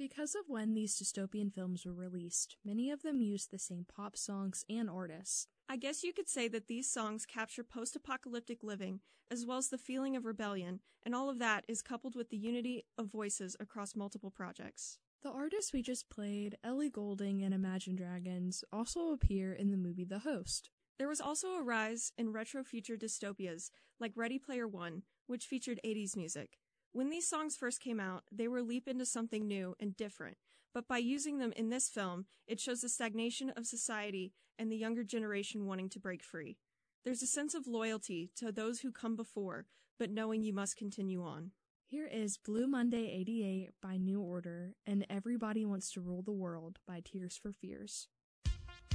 Because of when these dystopian films were released, many of them used the same pop songs and artists. I guess you could say that these songs capture post-apocalyptic living, as well as the feeling of rebellion, and all of that is coupled with the unity of voices across multiple projects. The artists we just played, Ellie Goulding and Imagine Dragons, also appear in the movie The Host. There was also a rise in retro-future dystopias, like Ready Player One, which featured 80s music. When these songs first came out, they were a leap into something new and different, but by using them in this film, it shows the stagnation of society and the younger generation wanting to break free. There's a sense of loyalty to those who come before, but knowing you must continue on. Here is Blue Monday '88 by New Order and Everybody Wants to Rule the World by Tears for Fears.